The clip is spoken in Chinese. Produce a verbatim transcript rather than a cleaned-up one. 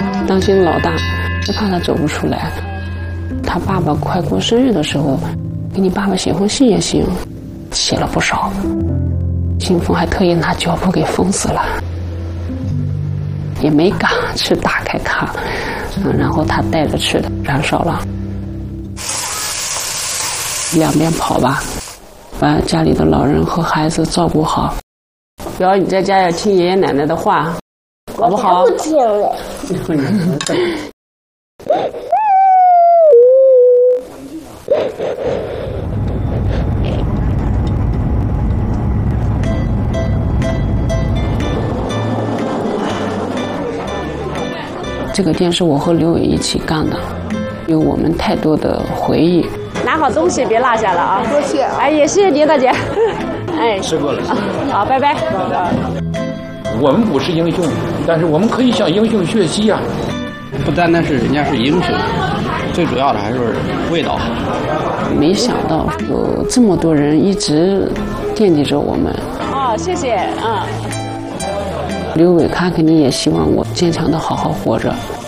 当心老大，就怕他走不出来。他爸爸快过生日的时候，给你爸爸写封信也行，写了不少。信封还特意拿胶布给封死了，也没敢去打开看。嗯，然后他带着去的，燃烧了。两边跑吧，把家里的老人和孩子照顾好。只要你在家要听爷爷奶奶的话，好不好？ 不听了。 这个店是我和刘伟一起干的，有我们太多的回忆。 拿好东西别落下了啊！ 多谢。 哎，也谢谢您，大姐。哎， 吃过了。 好，拜拜。 我们不是英雄，但是我们可以向英雄学习啊！ 不单单是人家是英雄，最主要的还是味道。 没想到有这么多人一直惦记着我们。 哦，谢谢，嗯。 刘伟他肯定也希望我坚强的好好活着。